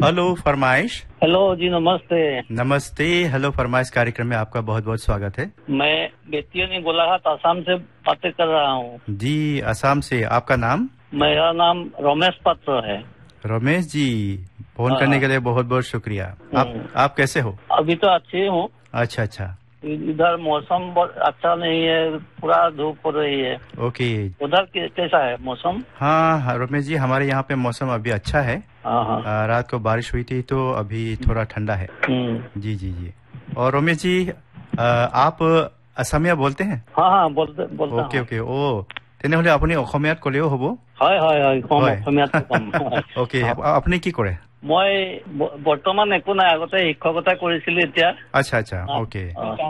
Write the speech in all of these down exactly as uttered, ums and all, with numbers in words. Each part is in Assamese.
हेलो फरमाइश। हेलो जी, नमस्ते। नमस्ते। हेलो फरमाइश कार्यक्रम में आपका बहुत बहुत स्वागत है। मैं बेतियों गोलाघाट आसाम से बातें कर रहा हूँ। जी, असम से। आपका नाम? मेरा नाम रमेश पात्र है। रमेश जी, फोन करने के लिए बहुत बहुत शुक्रिया। आप आप कैसे हो? अभी तो अच्छी हूँ। अच्छा अच्छा। इधर मौसम बहुत अच्छा नहीं है, पूरा धूप हो रही है। ओके। उधर कैसा है मौसम? हाँ रमेश जी, हमारे यहाँ पे मौसम अभी अच्छा है। आ, रात को बारिश हुई थी तो अभी थोड़ा ठंडा है। जी जी जी। और रमेश जी, आ, आप असमिया बोलते हैं? हाँ हाँ, बोलते बोलता ओके ओके। ओ তেনেহলে আপুনি অসমীয়াত ক'লেও হ'ব? হয় হয় হয়, কম অসমীয়াত কম। ওকে, আপুনি কি কৰে? মই বৰ্তমান একো নাই, আগতে শিক্ষকতা কৰিছিলো, এতিয়া। আচ্ছা আচ্ছা, ওকে।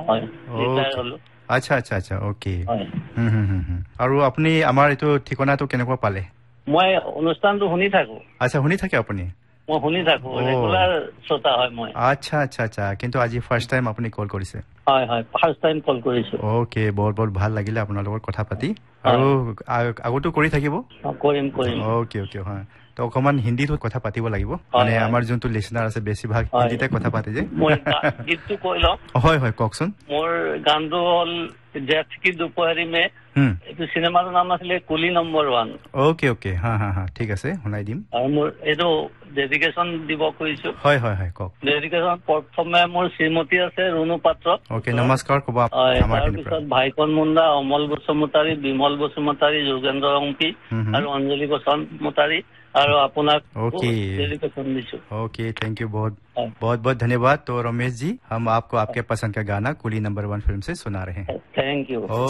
আচ্ছা আচ্ছা আচ্ছা, ওকে। আৰু আপুনি আমাৰ এইটো ঠিকনাটো কেনেকুৱা পালে? মই অনুষ্ঠানটো শুনি থাকো। আচ্ছা, শুনি থাকে আপুনি? মই শুনি থাকো, ৰেগুলাৰ শ্ৰোতা হয় মই। আচ্ছা আচ্ছা আচ্ছা, কিন্তু আজি ফাৰ্ষ্ট টাইম আপুনি কল কৰিছে? হয় হয়, ফাৰ্ষ্ট টাইম কল কৰিছো। ওকে, বহুত বহুত ভাল লাগিলে আপোনাৰ লগত কথা পাতি। আৰু আগতো কৰি থাকিব? কৰিম কৰিম। ওকে ওকে, হয়। তো অকমান হিন্দীত কথা পাতিব লাগিব, মানে আমাৰ যোনটো লিচনাৰ আছে বেছিভাগ হিন্দীতে কথা পাতে যে। মই গীতটো কৈ লওঁ। হয় হয়, কওকচোন। মোৰ গানটো হ'ল জেঠ কি দুপহৰী মে। এইটো চিনেমাৰ নাম আছিলে কুলি নম্বৰ ওৱান। ওকে ওকে, হা হা হা, ঠিক আছে, শুনাই দিম। আৰু মোৰ এইটো ডেডিকেশ্যন দিব খুজিছো। হয় হয় হয়, কওক। ডেডিকেশ্যন প্ৰথমে মোৰ শ্ৰীমতী আছে ৰুণু পাত্ৰ। ওকে, নমস্কাৰ ক'ব। তাৰপিছত ভাইকন মুণ্ডা, অমল বসুমতাৰী, বিমল বসুমতাৰী, যোগেন্দ্ৰ অংকী আৰু অঞ্জলি বসুমতাৰী, আৰু আপোনাক डेडिकेशन दिसो। ओके, थैंक यू, बहुत बहुत बहुत धन्यवाद। तो रमेश जी, हम आपको आपके पसंद का गाना कुली नंबर वन फिल्म से सुना रहे हैं। Thank you.